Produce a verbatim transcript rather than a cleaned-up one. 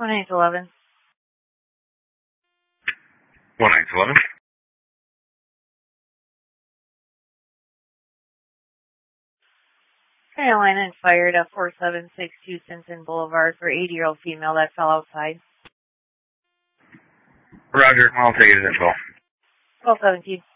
one eight eleven. one eight eleven. Carolina and fired at four seven six two Simpson Boulevard for eighty-year-old female that fell outside. Roger, I'll take it as info. twelve seventeen.